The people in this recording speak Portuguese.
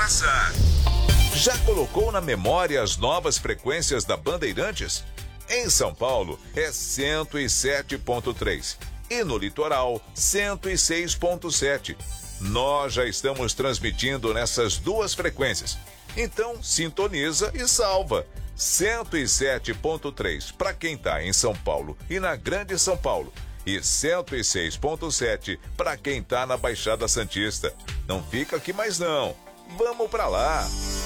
graça. Já colocou na memória as novas frequências da Bandeirantes? Em São Paulo é 107.3 e no litoral 106.7. Nós já estamos transmitindo nessas duas frequências. Então sintoniza e salva. 107.3 para quem está em São Paulo e na Grande São Paulo. E 106.7 para quem está na Baixada Santista. Não fica aqui mais não. Vamos para lá.